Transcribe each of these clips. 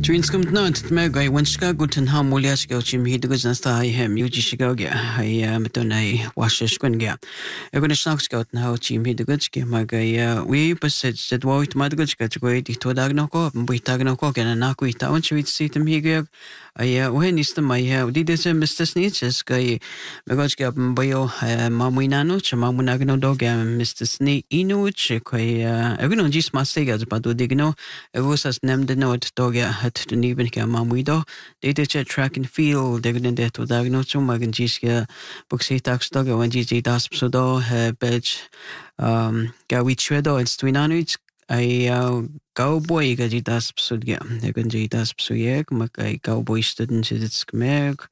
Twinskum not Mergai when Chicago ten ham Muliasko Jim Hiddles and Star him Uji Chicago I Madonna Washes Quinga. I'm going to snack scout now Jim Hiddles Magai we possess that white Madagutska to go to Dagnoko and we Tagnoko and a Nakui town to see them here. I when is the my did this Mr. Snitches Guy Magotska Bayo Mamuinano Chamamunagano dog and Mr. Snee Inuch everyone just must say as Badu Digno it was as named the note dog at the Niven Mamuido they did track and field they're going to Dagno to Maganjiska Buxi Tax dog when GG Das Pseudo Bedge Gawi Tredo and Stuinanoich I cowboy gajitas psudga. Egan jitas psuyek, makai cowboy students it's kmerk.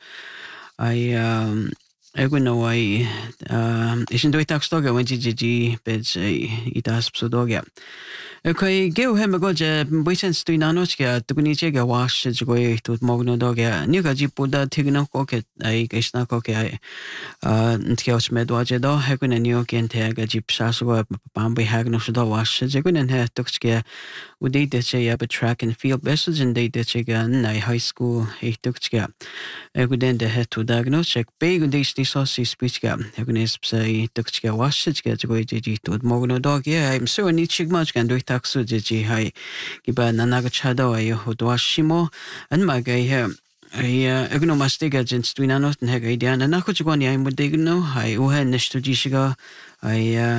I know I isn't doing tax dog when GG beds itas psudoga. Okay, give him a good business to Nanoska to Gunichega wash to go to Mogno Doga. Nuka Jipuda Tigno Cocket, I guess not cocky. Tios Medwajedo, Hagun and New York and Tag, a Jeep Sasso, Bambi Hagnosdo wash, Jagun and Hair Tuxkia, would they say up a track and field message and they did again, I high school, a Tuxkia. I would then the head to diagnose, check big and they saucy speech gap. Hagunis say Tuxkia wash, get to go to Mogno Dog. Yeah, I'm so a neat much can do it. Taksu Jiji Hai Giba Nanagachado, I Hodwashimo, and my guy here. I Egno Mastiga Jens Twinano and Hagadian and Nakuchugoni, I'm with Digno, I Uhen Neshtujiga, I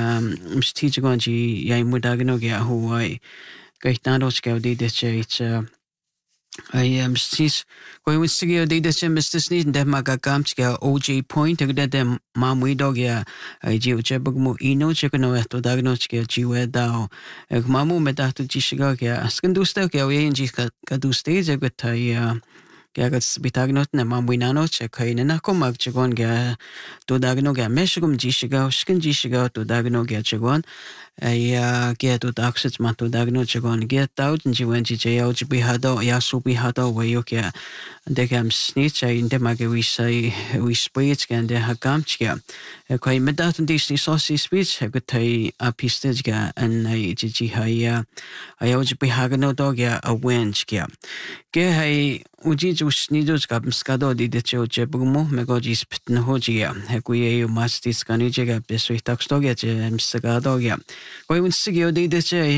Mstijagonji Yamudagnogia, who I Gaitanoska did the I am sis going with Sigio did the same Mr. Sneed and Demaga Gamska OJ point to get them Mamui Dogia. I Gio Jebugmo Ino Chicano to Dagnoska Giwe Dao. Mamu Medatu Gishigaga. Skandustokia, we in Gadu stage a good Gagas Bitagnot and Mamuinano, Chakain and Nakomak Chagonga to Dagnoga, Meshugum Gishiga, Skin Gishiga to Dagnoga Chagon. I get to Daxit Matu Dagno Chagon, get out and Jiwenji Jao Bihado, Yasubi Hado, where you care. They can snitch in the Magawi we speech and the Hagamchia. A quite medat and Disney saucy speech, a good tay a pistega and a Gigi Haya. I also be Hagano Dogia, a wenchkia. Ge Ujiju Snidos Gab Scado di Decho Jebumo, Megojis Pitnohogia, Heguye Mastis Canijaga, Besui Taxtoga, Msagadogia. Going with Sigio di Deche,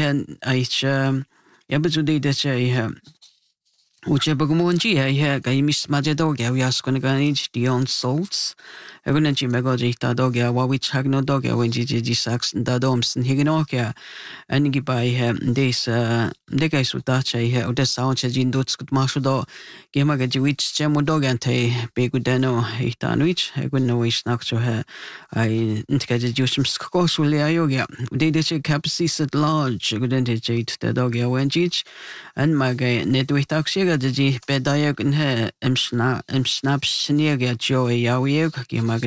Yabuzu di Deche, Uchebumonji, I hear Gaimis Majadoga, we ask on Ganage, Dion Salts. Egunanchi Megojita Dogia, Wawich Hagno Dogia, when Gigi Sax and Dadoms and Higinokia, and Gibai this the guys with Dacha here, the sound Jin Duts could Mashudo, Gemagaji which Gemodogante, Begudeno, Hitanwich, I wouldn't know which knocked to her. I indicated you some Skosuli Yoga. They did capacity at large, couldn't jade the Dogia when Jich, and my guy Nedwit Taxiga, the G Bedayag and her, Snap Sneaga, Joey Yawiag,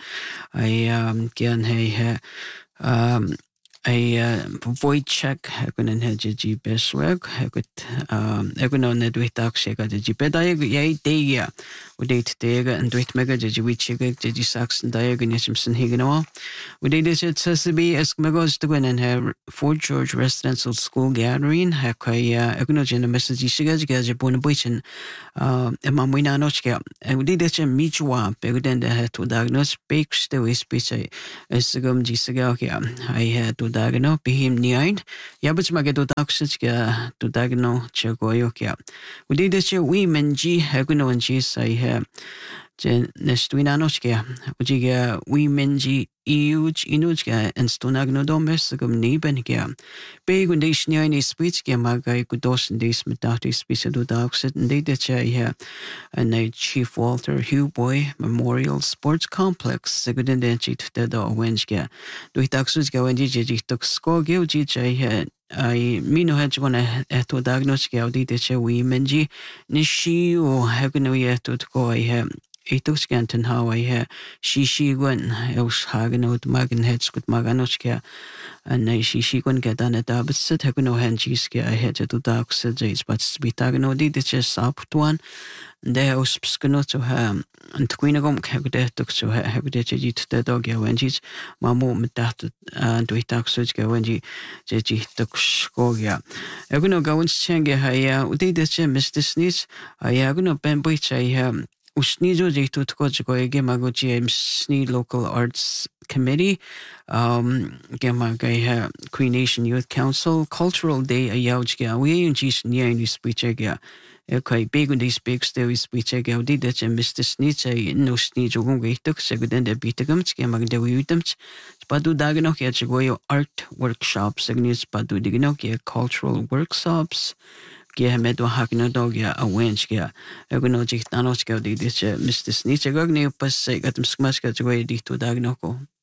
I can hey a void check hakunen haji best work hakut egunon edwit aksega the jipeda yai deya udate dega and dwit mega jaji wichiga jaji sax and diagonismson higano udate it sasabi as megos to win and her Fort George Residential School gathering hakaya egunogen message shiga gaja bon buichin emamwina nochka and udate it michwa beguden the head to diagnose bakes the way speech as gum jisaga I had to Dagno, Bihim Niain, Yabuch Magedo Daxika to Dagno, Chagoyokia. We did this women G, Haguno and G, I have Nestuinanoska, Ujiga, women G, Euge, Inuja, and Stonagno Domesticum Nibengia. Big when they Shniani speech, Gemagai, Kudos and this Metati speech of Daxit, and they did here, and a Chief Walter Hugh Boy Memorial Sports Complex, the good identity to the Wenska. Do it Daxuska when Gigi took score, Gil Gigi had. I Mino had one at to diagnose Gaudi, the women G, Nishi or Haguno yet to go I have. Eitokskanten Hawaii Shishiguan Elshagen out Magan Headskut Maganoska and Shishiguan Gadana Dabit Haguno Hanjiska I had to dark surgeries, but Spitagano did it just up to one. There was Skanoto and Queenagom Hagdetok so Hagdeti to the dog when she's Mamu Metat and we talk such when she took Skogia. Aguno Gowans Changa Haya, did the Mr. Sneeze. I aguno Ben Bwich I Usnizo to Kochko Gemago Sneed Local Arts Committee, Gemaga Queen Nation Youth Council, Cultural Day a Yaujga, we and Gis near in this speechega. Okay, big on these big still is speechega, did that and Mr. Snitch, no sneeze or gonga took, so then the bitagums, Gemaga the Witums, Spadu Daganokia Chigoyo art workshops, Agnes Spadu Diganokia cultural workshops. Gehemedo Hagnodogia, a Wenchia, Egonogic Nanoska, did this Mr. Snitch, a Gogni, Passek at Smaska to way to Dagnoko.